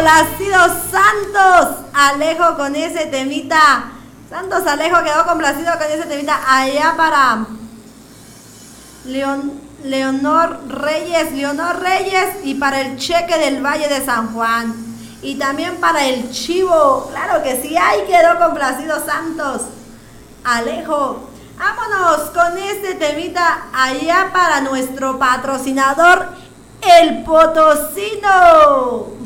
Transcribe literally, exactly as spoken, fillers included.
complacido Santos Alejo con ese temita. Santos Alejo quedó complacido con ese temita. Allá para Leon, Leonor Reyes, Leonor Reyes y para el Cheque del Valle de San Juan. Y también para el Chivo. Claro que sí, ahí quedó complacido Santos Alejo. Vámonos con este temita allá para nuestro patrocinador, El Potosino.